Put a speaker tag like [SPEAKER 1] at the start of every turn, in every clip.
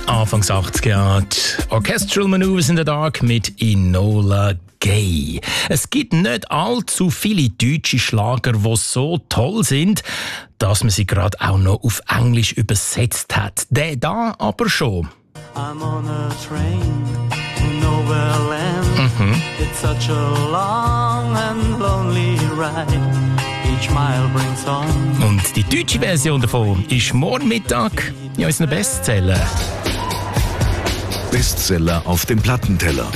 [SPEAKER 1] Anfangs 80er Jahre Orchestral Maneuvers in the Dark mit Enola Gay. Es gibt nicht allzu viele deutsche Schlager, die so toll sind, dass man sie gerade auch noch auf Englisch übersetzt hat. Der da aber schon.
[SPEAKER 2] I'm on a train to nowhere land. It's such a long and lonely ride. Each mile brings on.
[SPEAKER 1] Und die deutsche Version davon ist morgen Mittag in unseren Bestseller.
[SPEAKER 3] Bestseller auf dem Plattenteller.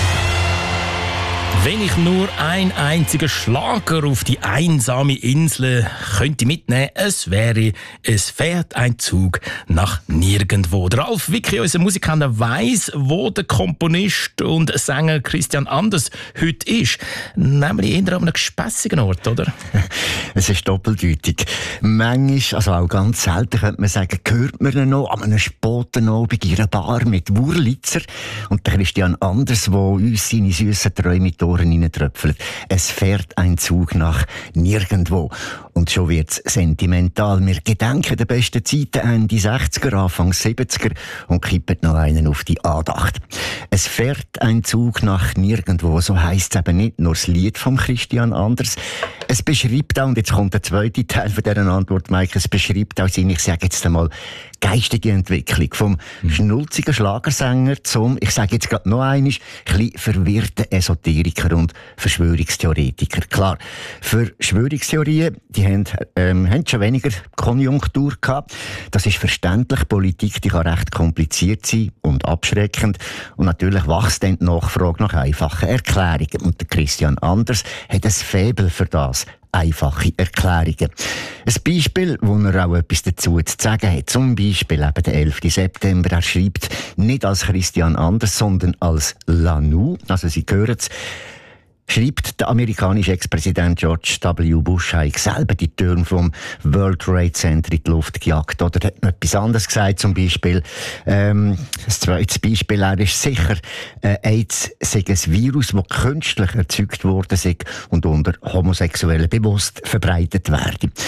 [SPEAKER 1] Wenn ich nur ein einziger Schlager auf die einsame Insel könnte mitnehmen, es fährt ein Zug nach nirgendwo. Der Ralf Wicki, unser Musiker, weiss, wo der Komponist und Sänger Christian Anders heute ist. Nämlich eher an einem gespässigen Ort, oder?
[SPEAKER 4] Es ist doppeldeutig. Manchmal, also auch ganz selten, könnte man sagen, hört man ihn noch an einem Spotenabend in einer Bar mit Wurlitzer und der Christian Anders, der uns seine süssen Träume mit Ohren hineintröpfelt. Es fährt ein Zug nach nirgendwo. Und schon wird's sentimental. Wir gedenken der besten Zeiten Ende 60er, Anfang 70er und kippen noch einen auf die Andacht. Es fährt ein Zug nach nirgendwo. So heisst es eben nicht nur das Lied von Christian Anders. Es beschreibt auch, und jetzt kommt der zweite Teil von dieser Antwort, Mike, es beschreibt auch seine, ich sage jetzt einmal, geistige Entwicklung. Vom schnulzigen Schlagersänger zum, ich sage jetzt gerade noch einmal, ein verwirrten Esoteriker und Verschwörungstheoretiker. Klar, Verschwörungstheorien, die haben schon weniger Konjunktur gehabt. Das ist verständlich. Politik, die kann recht kompliziert sein und abschreckend. Und natürlich wächst dann die Nachfrage nach einfachen Erklärungen. Und der Christian Anders hat ein Faible für das. Einfache Erklärungen. Ein Beispiel, wo er auch etwas dazu zu sagen hat. Zum Beispiel eben der 11. September. Er schreibt nicht als Christian Anders, sondern als Lanu. Also Sie hören es. Schreibt der amerikanische Ex-Präsident George W. Bush selber die Türme vom World Trade Center in die Luft gejagt. Oder hat noch etwas anderes gesagt, zum Beispiel. Das zweite Beispiel, er ist sicher, AIDS sei ein Virus, das künstlich erzeugt worden sei und unter Homosexuellen bewusst verbreitet werde.